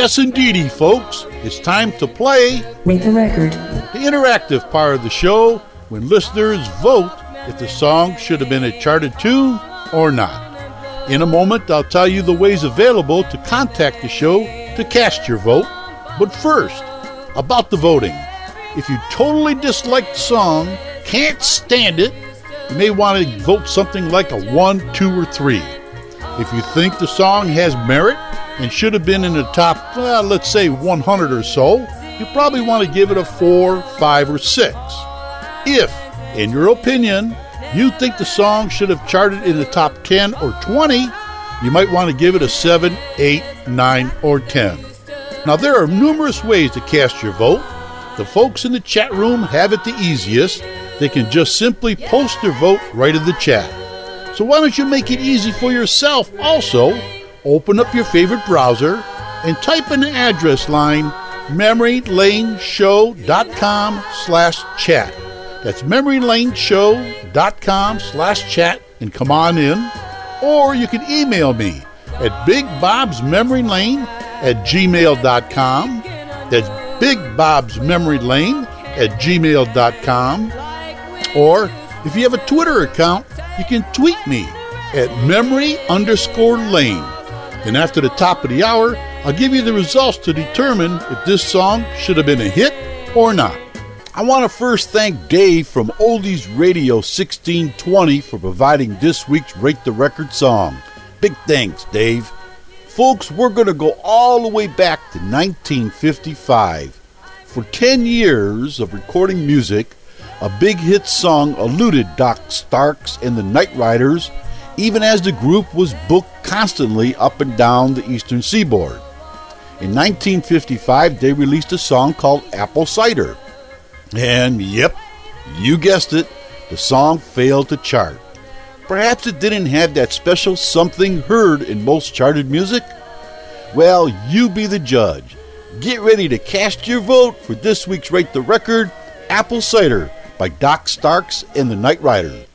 Yes, indeedy, folks. It's time to play Rate the Record, the interactive part of the show when listeners vote if the song should have been a charted tune or not. In a moment, I'll tell you the ways available to contact the show to cast your vote. But first, about the voting. If you totally dislike the song, can't stand it, you may want to vote something like a 1, 2, or 3. If you think the song has merit and should have been in the top, let's say 100 or so, you probably want to give it a 4, 5, or 6. If, in your opinion, you think the song should have charted in the top 10 or 20, you might want to give it a 7, 8, 9, or 10. Now, there are numerous ways to cast your vote. The folks in the chat room have it the easiest. They can just simply post their vote right in the chat. So why don't you make it easy for yourself also? Open up your favorite browser and type in the address line memorylaneshow.com/chat. That's memorylaneshow.com/chat and come on in. Or you can email me at bigbobsmemorylane@gmail.com. That's bigbobsmemorylane@gmail.com. Or if you have a Twitter account, you can tweet me at memory_lane. Then after the top of the hour, I'll give you the results to determine if this song should have been a hit or not. I want to first thank Dave from Oldies Radio 1620 for providing this week's Rate the Record song. Big thanks, Dave. Folks, we're going to go all the way back to 1955. For 10 years of recording music, a big hit song eluded Doc Starks and the Night Riders, even as the group was booked constantly up and down the eastern seaboard. In 1955, they released a song called Apple Cider. And yep, you guessed it, the song failed to chart. Perhaps it didn't have that special something heard in most charted music? Well, you be the judge. Get ready to cast your vote for this week's Rate the Record, Apple Cider by Doc Starks and the Night Riders.